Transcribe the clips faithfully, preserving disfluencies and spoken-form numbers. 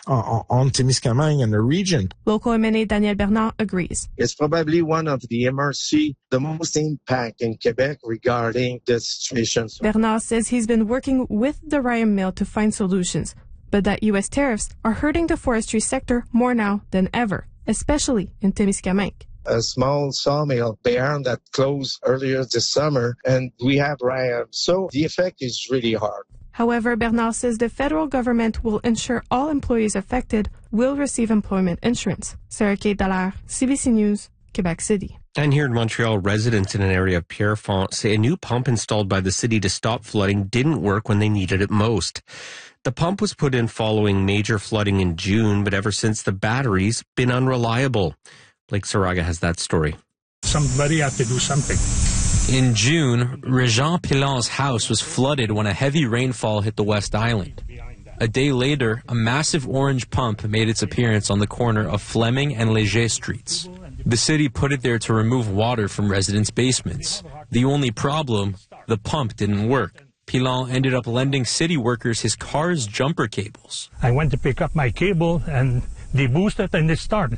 on, on Témiscamingue and the region. Local M N A Daniel Bernard agrees. It's probably one of the M R C the most impact in Quebec regarding the situation. Bernard says he's been working with the Rayam mill to find solutions, but that U S tariffs are hurting the forestry sector more now than ever, especially in Témiscamingue. A small sawmill there that closed earlier this summer, and we have Rayam. So the effect is really hard. However, Bernard says the federal government will ensure all employees affected will receive employment insurance. Sarah Kate Dallaire, C B C News, Quebec City. And here in Montreal, residents in an area of Pierrefonds say a new pump installed by the city to stop flooding didn't work when they needed it most. The pump was put in following major flooding in June, but ever since the battery's been unreliable. Blake Saraga has that story. Somebody had to do something. In June, Régent Pilon's house was flooded when a heavy rainfall hit the West Island. A day later, a massive orange pump made its appearance on the corner of Fleming and Léger streets. The city put it there to remove water from residents' basements. The only problem, the pump didn't work. Pilon ended up lending city workers his car's jumper cables. I went to pick up my cable and they boosted and they started.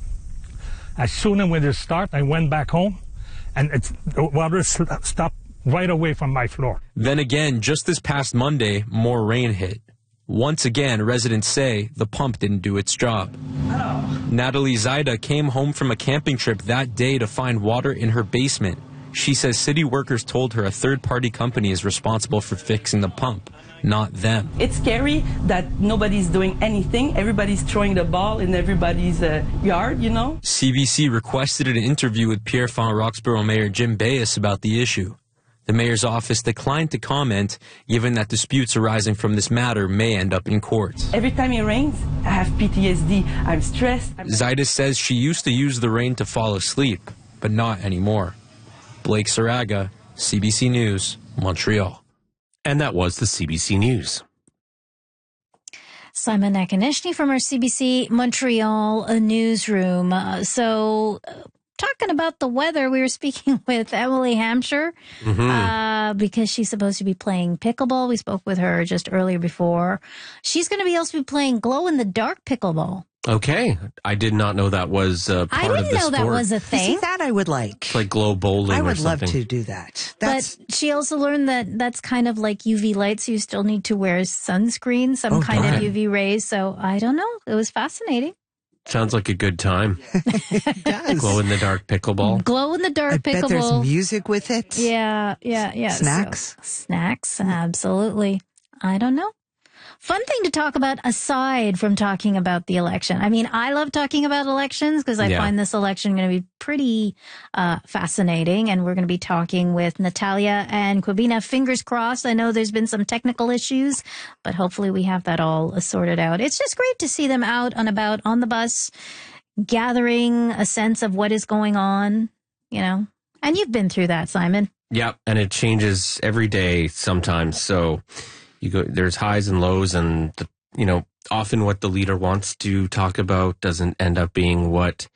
As soon as when it started, I went back home and it's, the water stopped right away from my floor. Then again, just this past Monday, more rain hit. Once again, residents say the pump didn't do its job. Hello. Natalie Zaida came home from a camping trip that day to find water in her basement. She says city workers told her a third-party company is responsible for fixing the pump, not them. It's scary that nobody's doing anything. Everybody's throwing the ball in everybody's uh, yard, you know. C B C requested an interview with Pierrefonds Roxborough Mayor Jim Bayes about the issue. The mayor's office declined to comment, given that disputes arising from this matter may end up in court. Every time it rains, I have P T S D. I'm stressed. I'm Zaida says she used to use the rain to fall asleep, but not anymore. Blake Saraga, C B C News, Montreal. And that was the C B C News. Simon Nakanishny from our C B C Montreal newsroom. Uh, so... Uh, Talking about the weather, we were speaking with Emily Hampshire mm-hmm. uh, because she's supposed to be playing pickleball. We spoke with her just earlier before. She's going to be also be playing glow-in-the-dark pickleball. Okay. I did not know that was uh, part of the sport. I didn't know that was a thing. See, that I would like. It's like glow bowling I would or something. love to do that. That's... But she also learned that that's kind of like U V light, so you still need to wear sunscreen, some oh, kind darn. of U V rays. So I don't know. It was fascinating. Sounds like a good time. It does. Glow in the dark pickleball. Glow in the dark I pickleball. bet there's music with it. Yeah, yeah, yeah. Snacks? So, snacks, absolutely. I don't know. Fun thing to talk about aside from talking about the election. I mean, I love talking about elections because I yeah. find this election going to be pretty uh, fascinating. And we're going to be talking with Natalia and Quabina. Fingers crossed. I know there's been some technical issues, but hopefully we have that all sorted out. It's just great to see them out and about on the bus, gathering a sense of what is going on, you know. And you've been through that, Simon. Yep. And it changes every day sometimes. So you go, there's highs and lows, and the, you know, often what the leader wants to talk about doesn't end up being what,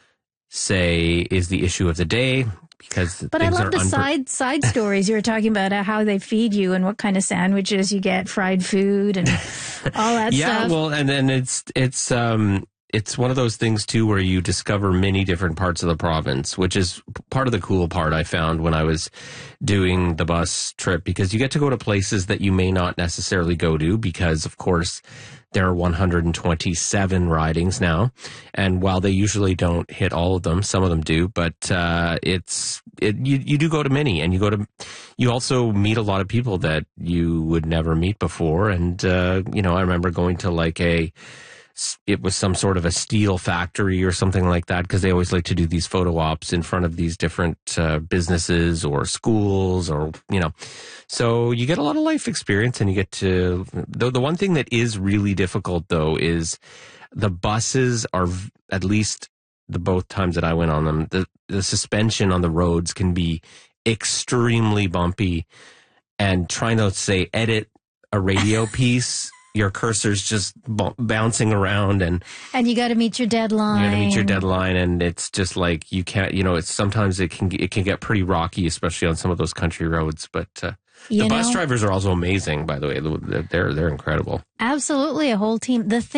say, is the issue of the day. Because but I love the unpre- side side stories you were talking about, uh, how they feed you and what kind of sandwiches you get, fried food and all that yeah, stuff. Yeah, well, and then it's it's um it's one of those things too where you discover many different parts of the province, which is part of the cool part I found when I was doing the bus trip, because you get to go to places that you may not necessarily go to because, of course, there are one hundred twenty-seven ridings now, and while they usually don't hit all of them, some of them do. But uh, it's it, you you do go to many, and you go to you also meet a lot of people that you would never meet before. And uh, you know, I remember going to like a it was some sort of a steel factory or something like that, because they always like to do these photo ops in front of these different uh, businesses or schools, or, you know, so you get a lot of life experience, and you get to, the, the one thing that is really difficult though is the buses are, at least the both times that I went on them, the, the suspension on the roads can be extremely bumpy, and trying to say edit a radio piece, your cursor's just b- bouncing around, and and you got to meet your deadline. You got to meet your deadline, and it's just like you can't. You know, it's sometimes it can it can get pretty rocky, especially on some of those country roads. But uh, the know, bus drivers are also amazing, by the way. They're they're incredible. Absolutely, a whole team. The thing